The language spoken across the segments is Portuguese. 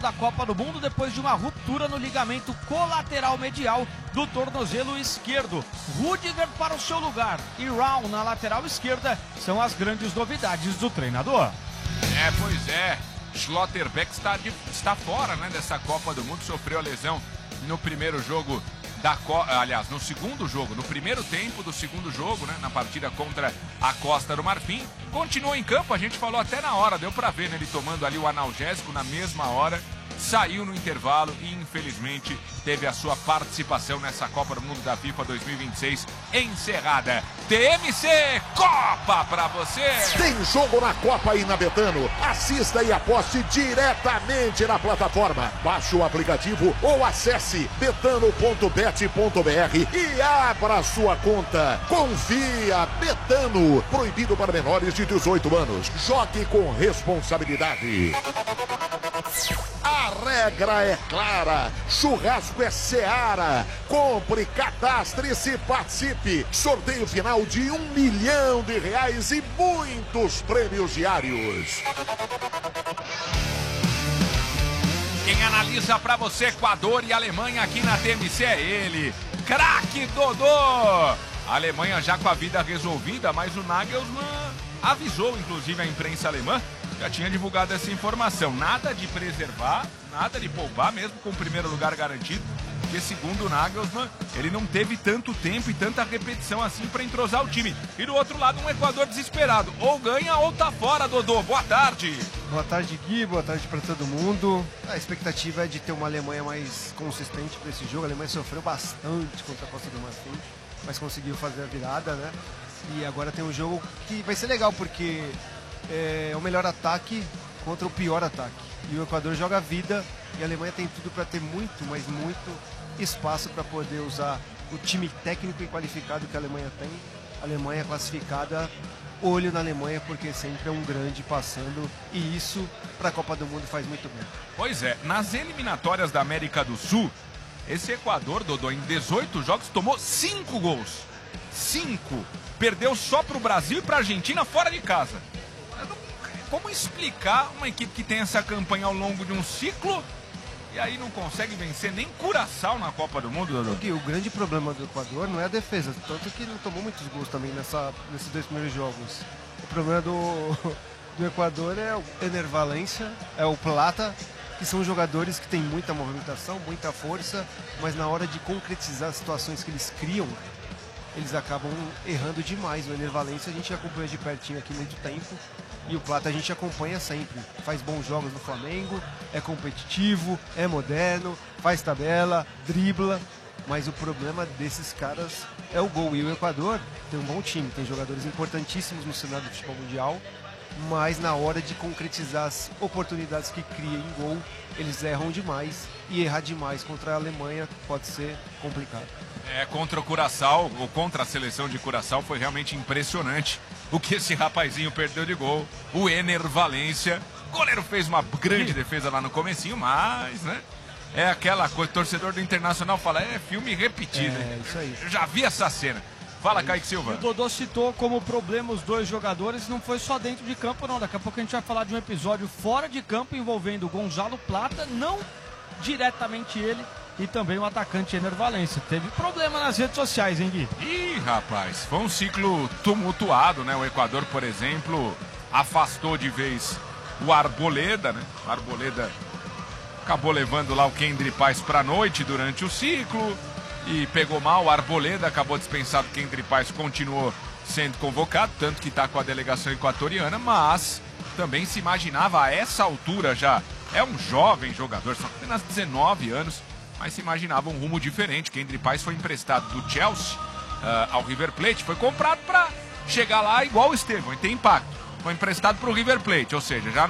da Copa do Mundo depois de uma ruptura no ligamento colateral medial do tornozelo esquerdo. Rudiger para o seu lugar e Raul na lateral esquerda são as grandes novidades do treinador. Pois é. Schlotterbeck está fora, né, dessa Copa do Mundo, sofreu a lesão no primeiro jogo aliás, no segundo jogo, no primeiro tempo do segundo jogo, né, na partida contra a Costa do Marfim. Continuou em campo, a gente falou até na hora, deu pra ver, né, ele tomando ali o analgésico na mesma hora, saiu no intervalo e infelizmente teve a sua participação nessa Copa do Mundo da FIFA 2026 encerrada. TMC Copa pra você! Tem jogo na Copa aí na Betano. Assista e aposte diretamente na plataforma. Baixe o aplicativo ou acesse betano.bet.br e abra sua conta. Confia, Betano. Proibido para menores de 18 anos. Jogue com responsabilidade. A regra é clara, churrasco é Seara. Compre, cadastre-se, participe. Sorteio final de R$1 milhão e muitos prêmios diários. Quem analisa pra você Equador e Alemanha aqui na TMC é ele, craque Dodô. A Alemanha já com a vida resolvida, mas o Nagelsmann avisou inclusive a imprensa alemã, já tinha divulgado essa informação, nada de preservar, nada de poupar, mesmo com o primeiro lugar garantido, porque segundo o Nagelsmann, ele não teve tanto tempo e tanta repetição assim para entrosar o time. E do outro lado, um Equador desesperado, ou ganha ou tá fora, Dodô. Boa tarde. Boa tarde, Gui, boa tarde para todo mundo. A expectativa é de ter uma Alemanha mais consistente para esse jogo. A Alemanha sofreu bastante contra a Costa do Marfim, mas conseguiu fazer a virada, né? E agora tem um jogo que vai ser legal, porque é o melhor ataque contra o pior ataque. E o Equador joga a vida e a Alemanha tem tudo para ter muito, mas muito espaço para poder usar o time técnico e qualificado que a Alemanha tem. A Alemanha classificada, olho na Alemanha, porque sempre é um grande passando, e isso para a Copa do Mundo faz muito bem. Pois é, nas eliminatórias da América do Sul, esse Equador, Dodô, em 18 jogos tomou 5 gols. 5. Perdeu só para o Brasil e para a Argentina fora de casa. Como explicar uma equipe que tem essa campanha ao longo de um ciclo e aí não consegue vencer nem Curaçao na Copa do Mundo, Dodô? O grande problema do Equador não é a defesa, tanto que não tomou muitos gols também nesses dois primeiros jogos. O problema do Equador é o Ener Valencia, é o Plata, que são jogadores que têm muita movimentação, muita força, mas na hora de concretizar as situações que eles criam, eles acabam errando demais. O Ener Valencia a gente acompanha de pertinho aqui há muito tempo, e o Plata a gente acompanha sempre. Faz bons jogos no Flamengo, é competitivo, é moderno, faz tabela, dribla, mas o problema desses caras é o gol. E o Equador tem um bom time, tem jogadores importantíssimos no cenário do futebol mundial, mas na hora de concretizar as oportunidades que cria em gol, eles erram demais, e errar demais contra a Alemanha pode ser complicado. Contra o Curaçao, ou contra a seleção de Curaçao, foi realmente impressionante o que esse rapazinho perdeu de gol. O Ener Valencia, o goleiro fez uma grande defesa lá no comecinho, mas, né, é aquela coisa, o torcedor do Internacional fala, é filme repetido. Isso aí. Eu já vi essa cena. Fala, Kaique Silva. O Dodô citou como problema os dois jogadores, não foi só dentro de campo não, daqui a pouco a gente vai falar de um episódio fora de campo envolvendo o Gonzalo Plata, não diretamente ele, e também o atacante Ener Valencia. Teve problema nas redes sociais, hein, Gui? Ih, rapaz, foi um ciclo tumultuado, né? O Equador, por exemplo, afastou de vez o Arboleda, né? O Arboleda acabou levando lá o Kendry Paz pra noite durante o ciclo e pegou mal. O Arboleda acabou dispensado, o Kendry Paz continuou sendo convocado, tanto que tá com a delegação equatoriana, mas também se imaginava a essa altura já, é um jovem jogador, só apenas 19 anos, mas se imaginava um rumo diferente. Kendry Paz foi emprestado do Chelsea ao River Plate, foi comprado para chegar lá igual o Estevão e ter impacto. Foi emprestado para o River Plate, ou seja, já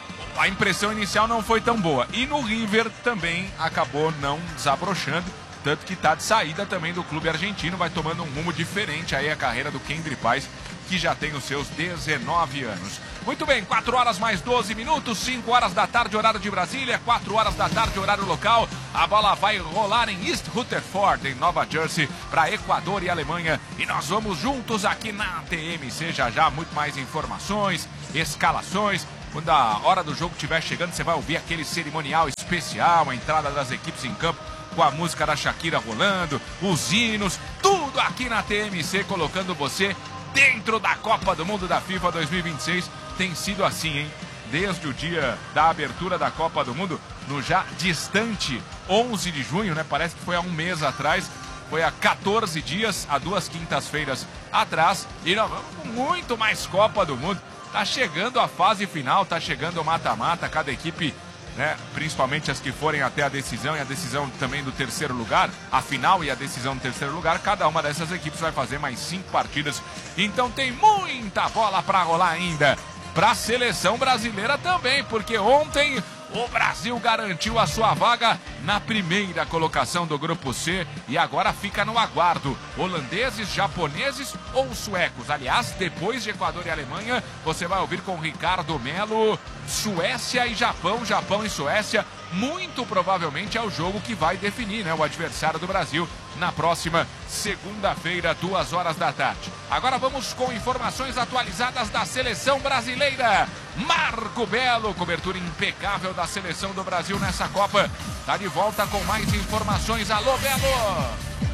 a impressão inicial não foi tão boa. E no River também acabou não desabrochando, tanto que está de saída também do clube argentino, vai tomando um rumo diferente aí a carreira do Kendry Paz, que já tem os seus 19 anos. Muito bem, 4 horas mais 12 minutos, 5 horas da tarde, horário de Brasília, 4 horas da tarde, horário local. A bola vai rolar em East Rutherford, em Nova Jersey, para Equador e Alemanha. E nós vamos juntos aqui na TMC, já muito mais informações, escalações. Quando a hora do jogo estiver chegando, você vai ouvir aquele cerimonial especial, a entrada das equipes em campo com a música da Shakira rolando, os hinos, tudo aqui na TMC, colocando você dentro da Copa do Mundo da FIFA 2026. Tem sido assim, hein? Desde o dia da abertura da Copa do Mundo, no já distante 11 de junho, né? Parece que foi há um mês atrás, foi há 14 dias, há 2 quintas-feiras atrás, e nós vamos com muito mais Copa do Mundo. Tá chegando a fase final, tá chegando o mata-mata, cada equipe, né, principalmente as que forem até a decisão e a decisão também do terceiro lugar, a final e a decisão do terceiro lugar, cada uma dessas equipes vai fazer mais 5 partidas. Então tem muita bola para rolar ainda para a seleção brasileira também, porque ontem o Brasil garantiu a sua vaga na primeira colocação do Grupo C e agora fica no aguardo. Holandeses, japoneses ou suecos? Aliás, depois de Equador e Alemanha, você vai ouvir com Ricardo Melo, Suécia e Japão, Japão e Suécia. Muito provavelmente é o jogo que vai definir, né, o adversário do Brasil na próxima segunda-feira, 2 horas da tarde. Agora vamos com informações atualizadas da seleção brasileira. Marco Belo, cobertura impecável da seleção do Brasil nessa Copa. Tá de volta com mais informações. Alô, Belo!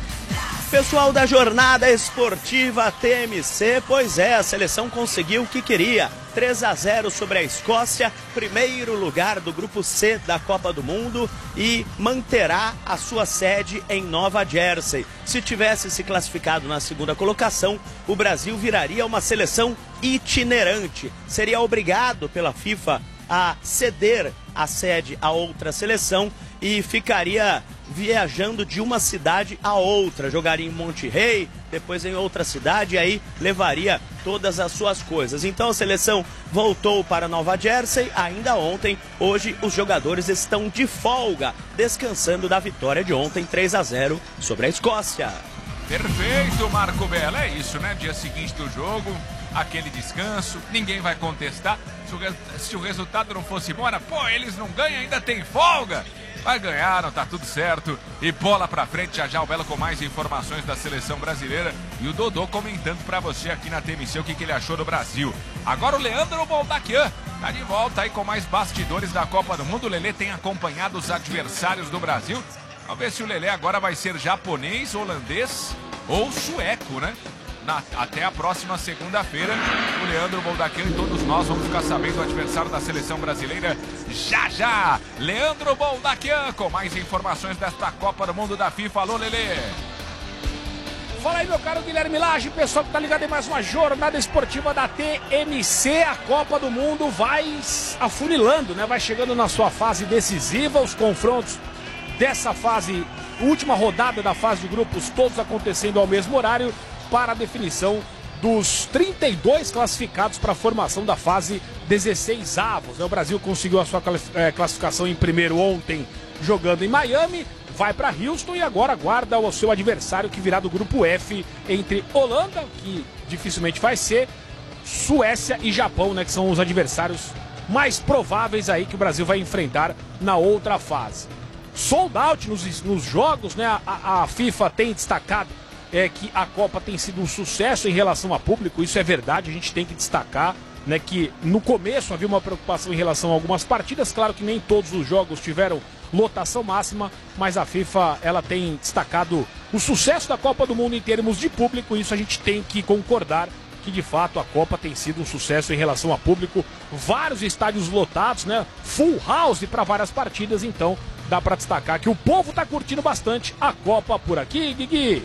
Pessoal da Jornada Esportiva TMC, pois é, a seleção conseguiu o que queria. 3-0 sobre a Escócia, primeiro lugar do Grupo C da Copa do Mundo e manterá a sua sede em Nova Jersey. Se tivesse se classificado na segunda colocação, o Brasil viraria uma seleção itinerante. Seria obrigado pela FIFA a ceder a sede a outra seleção e ficaria viajando de uma cidade a outra, jogaria em Monterrey, depois em outra cidade, e aí levaria todas as suas coisas. Então a seleção voltou para Nova Jersey ainda ontem. Hoje os jogadores estão de folga, descansando da vitória de ontem, 3-0 sobre a Escócia. Perfeito, Marco Belo, é isso, né? Dia seguinte do jogo, aquele descanso, ninguém vai contestar. Se o resultado não fosse embora, pô, eles não ganham, ainda tem folga. Mas ganharam, tá tudo certo. E bola pra frente, já já o Belo com mais informações da seleção brasileira. E o Dodô comentando pra você aqui na TMC o que ele achou do Brasil. Agora o Leandro Boldaquian tá de volta aí com mais bastidores da Copa do Mundo. O Lelê tem acompanhado os adversários do Brasil. Vamos ver se o Lelê agora vai ser japonês, holandês ou sueco, né? Até a próxima segunda-feira, o Leandro Boldaquian e todos nós vamos ficar sabendo o adversário da seleção brasileira já já. Leandro Boldaquian com mais informações desta Copa do Mundo da FIFA. Alô, Lelê! Fala aí, meu caro Guilherme Lage, pessoal que tá ligado em mais uma jornada esportiva da TMC. A Copa do Mundo vai afunilando, né? Vai chegando na sua fase decisiva, os confrontos dessa fase, última rodada da fase de grupos, todos acontecendo ao mesmo horário, para a definição dos 32 classificados para a formação da fase 16avos. O Brasil conseguiu a sua classificação em primeiro ontem, jogando em Miami, vai para Houston e agora aguarda o seu adversário que virá do grupo F entre Holanda, que dificilmente vai ser, Suécia e Japão, né, que são os adversários mais prováveis aí que o Brasil vai enfrentar na outra fase. Sold out nos jogos, né? A FIFA tem destacado que a Copa tem sido um sucesso em relação a público. Isso é verdade, a gente tem que destacar, né, que no começo havia uma preocupação em relação a algumas partidas. Claro que nem todos os jogos tiveram lotação máxima, mas a FIFA ela tem destacado o sucesso da Copa do Mundo em termos de público. Isso a gente tem que concordar, que de fato a Copa tem sido um sucesso em relação a público. Vários estádios lotados, né, full house para várias partidas. Então dá para destacar que o povo tá curtindo bastante a Copa por aqui, Guigui.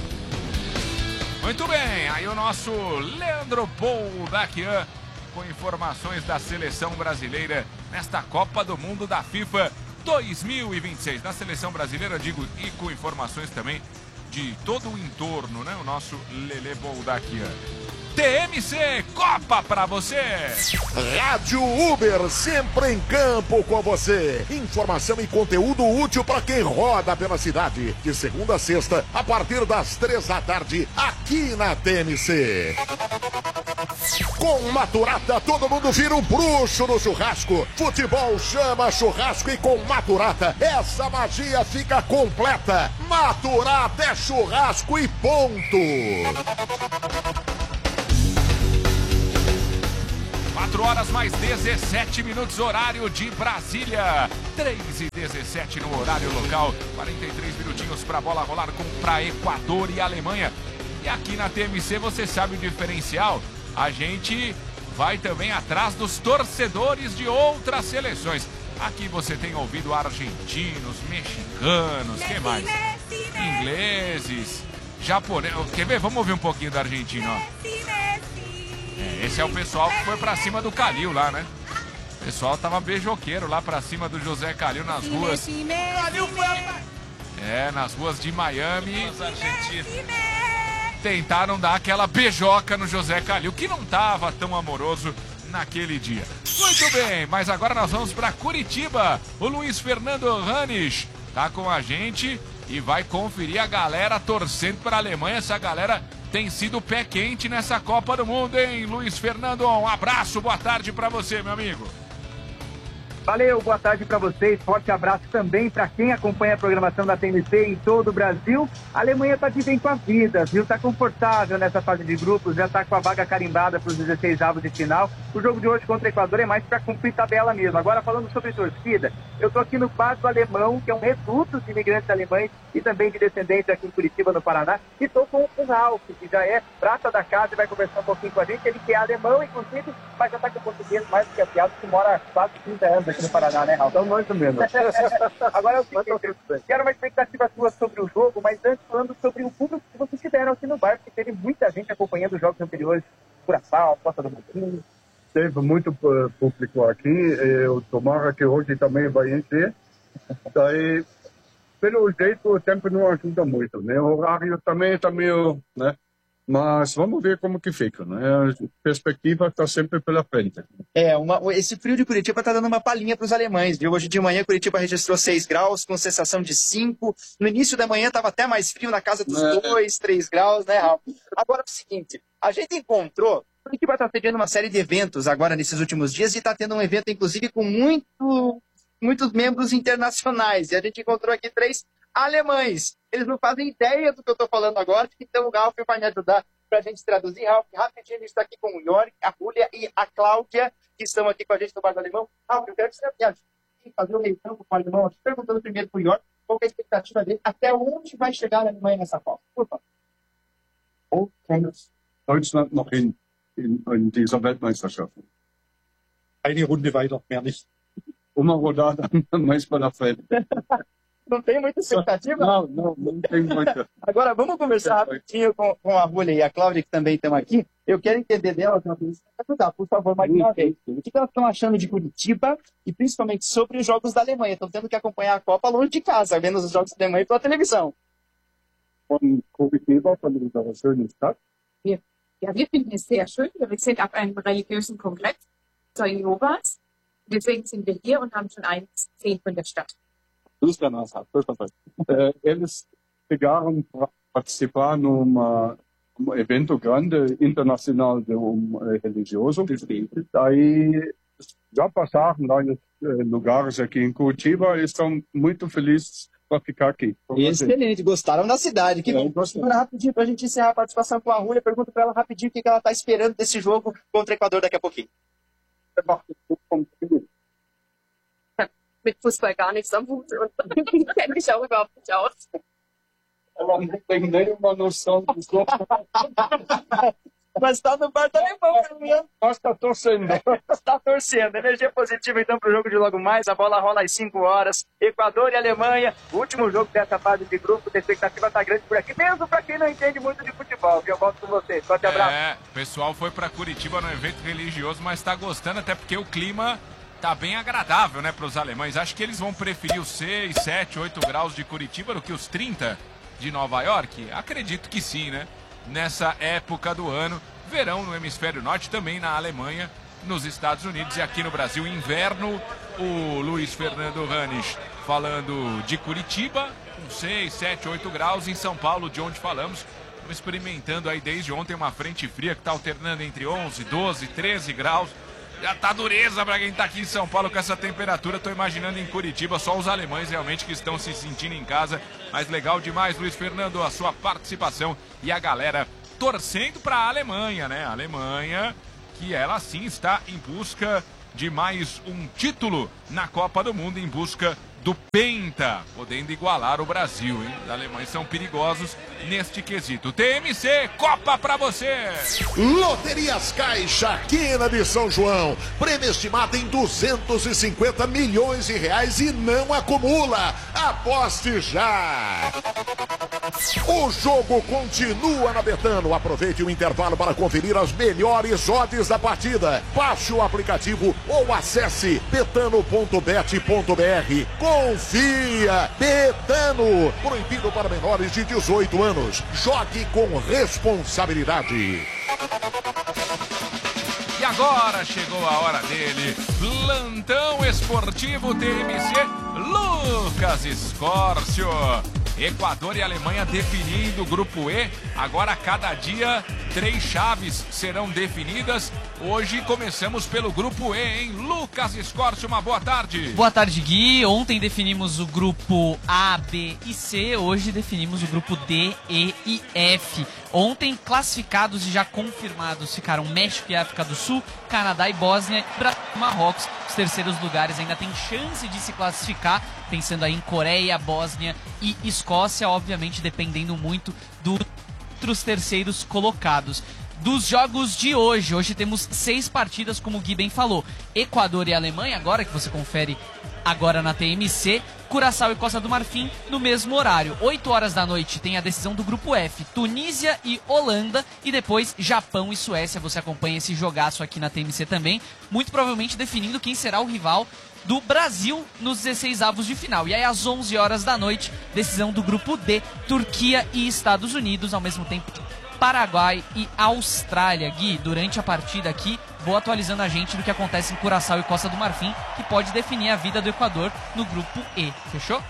Muito bem, aí o nosso Leandro Boldaquian com informações da seleção brasileira nesta Copa do Mundo da FIFA 2026. Na seleção brasileira, digo, e com informações também de todo o entorno, né? O nosso Lelê Boldaquian. TMC Copa pra você. Rádio Uber, sempre em campo com você. Informação e conteúdo útil para quem roda pela cidade. De segunda a sexta, a partir das 3 da tarde, aqui na TMC. Com Maturata, todo mundo vira um bruxo no churrasco. Futebol chama churrasco e com Maturata, essa magia fica completa. Maturata é churrasco e ponto. 4 horas mais 17 minutos, horário de Brasília. 3h17 no horário local. 43 minutinhos para a bola rolar para Equador e Alemanha. E aqui na TMC você sabe o diferencial. A gente vai também atrás dos torcedores de outras seleções. Aqui você tem ouvido argentinos, mexicanos, que mais? Ingleses, japoneses. Quer ver? Vamos ouvir um pouquinho do argentino, ó. Esse é o pessoal que foi pra cima do Calil lá, né? O pessoal tava beijoqueiro lá pra cima do José Calil nas ruas. Nas ruas de Miami. Os argentinos tentaram dar aquela beijoca no José Calil, que não tava tão amoroso naquele dia. Muito bem, mas agora nós vamos para Curitiba. O Luiz Fernando Ranes tá com a gente e vai conferir a galera torcendo para a Alemanha. Essa galera tem sido pé quente nessa Copa do Mundo, hein, Luiz Fernando? Um abraço, boa tarde para você, meu amigo. Valeu, boa tarde para vocês. Forte abraço também para quem acompanha a programação da TMC em todo o Brasil. A Alemanha está de bem com a vida, viu? Está confortável nessa fase de grupos, já está com a vaga carimbada para os 16avos de final. O jogo de hoje contra o Equador é mais para cumprir tabela mesmo. Agora, falando sobre torcida, eu estou aqui no Passo Alemão, que é um reduto de imigrantes alemães e também de descendentes aqui em Curitiba, no Paraná. E estou com o Ralf, que já é prata da casa e vai conversar um pouquinho com a gente. Ele que é alemão, inclusive, mas já está com português mais do que afiado, que mora há quase 30 anos aqui no Paraná, né, Ralf? Então, muito menos. Agora é o seguinte, quero uma expectativa sua sobre o jogo, mas antes falando sobre o público que vocês tiveram aqui no bar, porque teve muita gente acompanhando os jogos anteriores, Curaçao, Costa do Marfim. Teve muito público aqui, eu tomara que hoje também vai encher. Daí, pelo jeito, o tempo não ajuda muito, né? O horário também está meio, né? Mas vamos ver como que fica, né? A perspectiva está sempre pela frente. Esse frio de Curitiba está dando uma palhinha para os alemães, viu? Hoje de manhã Curitiba registrou 6 graus, com sensação de 5. No início da manhã estava até mais frio, na casa dos 2, 3 graus, né, Ralf? Agora é o seguinte, a gente encontrou... Curitiba está tendo uma série de eventos agora nesses últimos dias e está tendo um evento, inclusive, com muitos membros internacionais. E a gente encontrou aqui 3 alemães. Eles não fazem ideia do que eu estou falando agora, então o Ralf vai me ajudar para a gente traduzir. Ralf, rapidinho, a gente está aqui com o Jörg, a Júlia e a Cláudia, que estão aqui com a gente no Bar do Alemão. Ralf, eu quero que você me ajude a fazer o meio-campo com o Alemão, aqui, perguntando primeiro para o Jörg qual é a expectativa dele, até onde vai chegar a Alemanha nessa Copa. Por favor. Deutschland noch in dieser Weltmeisterschaft. Eine Runde weiter, mehr nicht. Uma rodada mais para frente. Não tem muita expectativa? Não tem muita. Agora, vamos conversar rapidinho com a Júlia e a Cláudia, que também estão aqui. Eu quero entender delas, por favor, mais uma vez. O que elas estão achando de Curitiba e principalmente sobre os jogos da Alemanha? Estão tendo que acompanhar a Copa longe de casa, vendo os jogos da Alemanha pela televisão. Von Curitiba, von unserer schönen Stadt. Ja, wir finden es sehr schön. Wir sind auf einem religiösen Kongress, Jehovas. Deswegen sind wir hier und haben schon einiges gesehen von der Stadt. Eles pegaram para participar num evento grande internacional religioso. Daí já passaram vários lugares aqui em Curitiba e estão muito felizes para ficar aqui. Excelente, gostaram da cidade. Que bom. Agora, rapidinho, para a gente encerrar a participação com a Júlia, pergunto para ela rapidinho o que ela está esperando desse jogo contra o Equador daqui a pouquinho. Mit Fußball gar nichts am Hut und kenne mich auch überhaupt nicht aus. Ela não tem nenhuma noção do jogo. Mas está no bar do Alemão, caminhando. Nós está torcendo. Está torcendo. Energia positiva, então, para o jogo de logo mais. A bola rola às 5 horas. Equador e Alemanha. O último jogo dessa fase de grupo, a expectativa está grande por aqui, mesmo para quem não entende muito de futebol. Eu volto com vocês. Forte abraço. O pessoal foi para Curitiba no evento religioso, mas está gostando, até porque o clima tá bem agradável, né, para os alemães. Acho que eles vão preferir os 6, 7, 8 graus de Curitiba do que os 30 de Nova York. Acredito que sim, né? Nessa época do ano, verão no hemisfério norte, também na Alemanha, nos Estados Unidos e aqui no Brasil, inverno. O Luiz Fernando Ranes falando de Curitiba, com 6, 7, 8 graus. Em São Paulo, de onde falamos, estamos experimentando aí desde ontem uma frente fria que está alternando entre 11, 12, 13 graus. Já tá dureza para quem tá aqui em São Paulo com essa temperatura. Tô imaginando em Curitiba, só os alemães realmente que estão se sentindo em casa. Mas legal demais, Luiz Fernando, a sua participação e a galera torcendo para a Alemanha, né? A Alemanha que ela sim está em busca de mais um título na Copa do Mundo, em busca do Penta, podendo igualar o Brasil, hein? Os alemães são perigosos neste quesito. TMC, Copa pra você! Loterias Caixa, Quina de São João. Prêmio estimado em 250 milhões de reais e não acumula. Aposte já! O jogo continua na Betano. Aproveite o intervalo para conferir as melhores odds da partida. Baixe o aplicativo ou acesse betano.bet.br. Confia! Betano! Proibido para menores de 18 anos. Jogue com responsabilidade. E agora chegou a hora dele. Plantão Esportivo TMC, Lucas Escórcio. Equador e Alemanha definindo o grupo E. Agora, a cada dia, 3 chaves serão definidas. Hoje começamos pelo grupo E, hein? Lucas Escórcio, uma boa tarde. Boa tarde, Gui. Ontem definimos o grupo A, B e C. Hoje definimos o grupo D, E e F. Ontem, classificados e já confirmados ficaram México e África do Sul, Canadá e Bósnia, Brasil e Marrocos. Os terceiros lugares ainda têm chance de se classificar, pensando aí em Coreia, Bósnia e Escócia, obviamente dependendo muito dos outros terceiros colocados. Dos jogos de hoje temos 6 partidas, como o Gui bem falou. Equador e Alemanha, agora que você confere agora na TMC. Curaçao e Costa do Marfim no mesmo horário. 8 horas da noite tem a decisão do grupo F. Tunísia e Holanda. E depois Japão e Suécia. Você acompanha esse jogaço aqui na TMC também. Muito provavelmente definindo quem será o rival do Brasil nos 16avos de final. E aí às 11 horas da noite, decisão do grupo D. Turquia e Estados Unidos, ao mesmo tempo Paraguai e Austrália. Gui, durante a partida aqui, vou atualizando a gente do que acontece em Curaçao e Costa do Marfim, que pode definir a vida do Equador no grupo E. Fechou?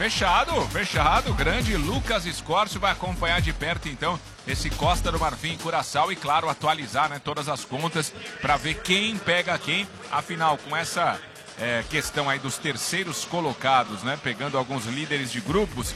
Fechado. Grande Lucas Escórcio vai acompanhar de perto, então, esse Costa do Marfim e Curaçao e, claro, atualizar, né, todas as contas para ver quem pega quem. Afinal, com essa questão aí dos terceiros colocados, né, pegando alguns líderes de grupos,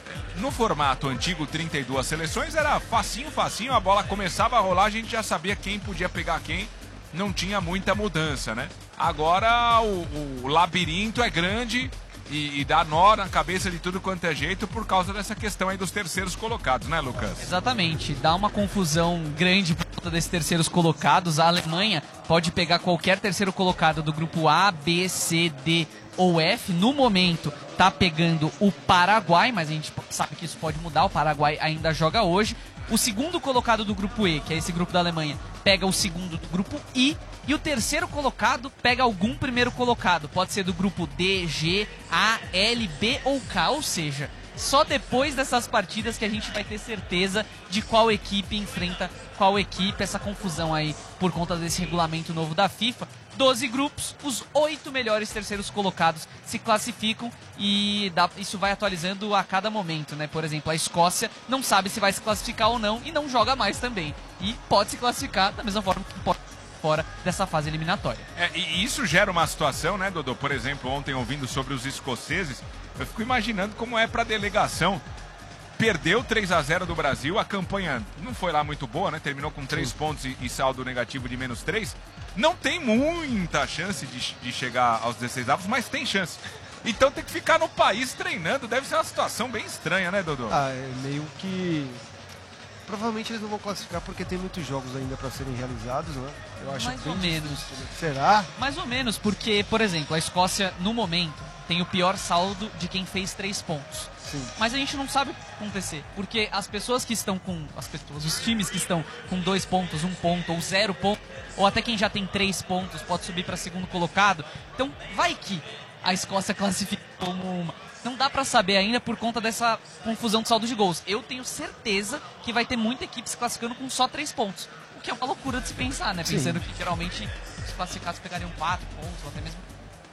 no formato antigo, 32 seleções, era facinho, a bola começava a rolar, a gente já sabia quem podia pegar quem, não tinha muita mudança, né? Agora o labirinto é grande e dá nó na cabeça de tudo quanto é jeito por causa dessa questão aí dos terceiros colocados, né, Lucas? Exatamente, dá uma confusão grande por conta desses terceiros colocados. A Alemanha pode pegar qualquer terceiro colocado do grupo A, B, C, D ou F. No momento tá pegando o Paraguai, mas a gente sabe que isso pode mudar, o Paraguai ainda joga hoje. O segundo colocado do grupo E, que é esse grupo da Alemanha, pega o segundo do grupo I, e o terceiro colocado pega algum primeiro colocado, pode ser do grupo D, G, A, L, B ou K, ou seja, só depois dessas partidas que a gente vai ter certeza de qual equipe enfrenta qual equipe. Essa confusão aí por conta desse regulamento novo da FIFA. 12 grupos, os 8 melhores terceiros colocados se classificam e isso vai atualizando a cada momento, né? Por exemplo, a Escócia não sabe se vai se classificar ou não e não joga mais também. E pode se classificar da mesma forma que pode fora dessa fase eliminatória. E isso gera uma situação, né, Dodô? Por exemplo, ontem ouvindo sobre os escoceses, eu fico imaginando como é para a delegação. Perdeu 3-0 do Brasil, a campanha não foi lá muito boa, né? Terminou com 3 pontos e saldo negativo de -3. Não tem muita chance de chegar aos 16avos, mas tem chance. Então tem que ficar no país treinando, deve ser uma situação bem estranha, né, Dodô? É meio que... Provavelmente eles não vão classificar porque tem muitos jogos ainda para serem realizados, né? Eu acho mais bem ou menos. difícil. Será? Mais ou menos, porque, por exemplo, a Escócia, no momento, tem o pior saldo de quem fez 3 pontos. Sim. Mas a gente não sabe o que vai acontecer, porque as pessoas que estão com... os times que estão com 2 pontos, 1 ponto ou 0 ponto, ou até quem já tem 3 pontos pode subir para segundo colocado. Então, vai que a Escócia classifica como uma. Não dá pra saber ainda por conta dessa confusão de saldo de gols. Eu tenho certeza que vai ter muita equipe se classificando com só 3 pontos. O que é uma loucura de se pensar, né? Sim. Pensando que geralmente os classificados pegariam 4 pontos, ou até mesmo...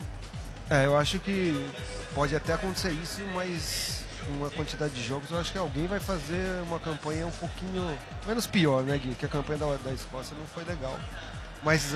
Eu acho que pode até acontecer isso, mas uma quantidade de jogos, eu acho que alguém vai fazer uma campanha um pouquinho menos pior, né, Gui? Que a campanha da Escócia não foi legal. Mas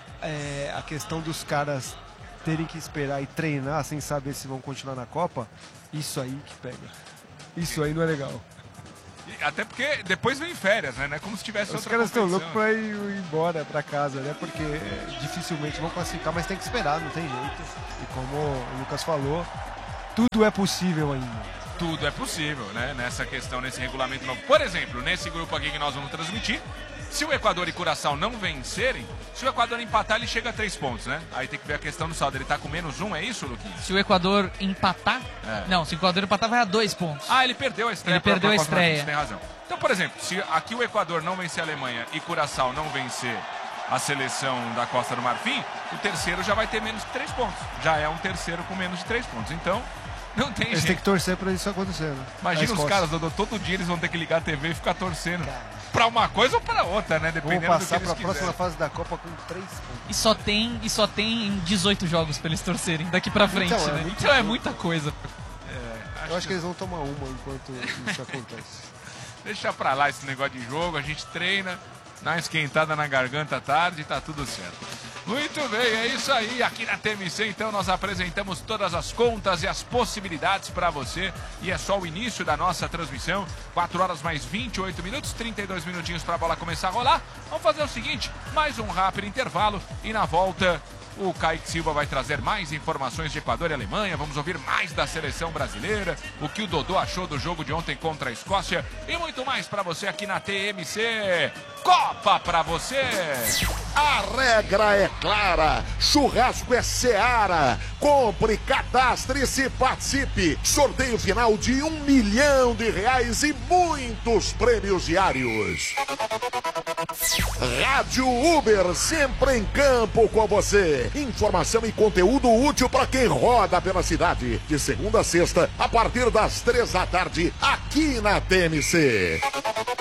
a questão dos caras terem que esperar e treinar sem saber se vão continuar na Copa, isso aí que pega. Isso aí não é legal. Até porque depois vem férias, né? Não é como se tivesse Os outra caras estão competição. loucos pra ir embora pra casa, né? Porque dificilmente vão classificar, mas tem que esperar, não tem jeito. E como o Lucas falou, tudo é possível ainda. Tudo é possível, né? Nessa questão, nesse regulamento novo. Por exemplo, nesse grupo aqui que nós vamos transmitir, se o Equador e Curaçao não vencerem, se o Equador empatar, ele chega a 3 pontos, né? Aí tem que ver a questão do saldo. Ele tá com -1, é isso, Luquinhos? Se o Equador empatar... Não, se o Equador empatar, vai a 2 pontos. Ah, ele perdeu a estreia. Ele perdeu a estreia. Você tem razão. Então, por exemplo, se aqui o Equador não vencer a Alemanha e Curaçao não vencer a seleção da Costa do Marfim, o terceiro já vai ter menos de 3 pontos. Já é um terceiro com menos de 3 pontos. Então, não tem Eles jeito. têm que torcer pra isso acontecer, né? Imagina os caras, Dodô, todo dia eles vão ter que ligar a TV e ficar torcendo. Pra uma coisa ou pra outra, né? Dependendo Vamos do que passar eles pra próxima quiserem. fase da Copa com 3 pontos. E só tem 18 jogos pra eles torcerem daqui pra frente, Então, né? muito Então é jogo. muita coisa. Eu acho que eles vão tomar uma enquanto isso acontece. Deixa pra lá esse negócio de jogo, a gente treina, dá uma esquentada na garganta à tarde e tá tudo certo. Muito bem, é isso aí. Aqui na TMC, então, nós apresentamos todas as contas e as possibilidades para você. E é só o início da nossa transmissão. 4 horas mais 28 minutos, 32 minutinhos para a bola começar a rolar. Vamos fazer o seguinte, mais um rápido intervalo e na volta o Kaique Silva vai trazer mais informações de Equador e Alemanha. Vamos ouvir mais da seleção brasileira, o que o Dodô achou do jogo de ontem contra a Escócia e muito mais para você aqui na TMC. Copa para você! A regra é clara, churrasco é Seara. Compre, cadastre-se e participe. Sorteio final de R$1 milhão e muitos prêmios diários. Rádio Uber, sempre em campo com você. Informação e conteúdo útil para quem roda pela cidade. De segunda a sexta, a partir das 3 da tarde, aqui na TMC.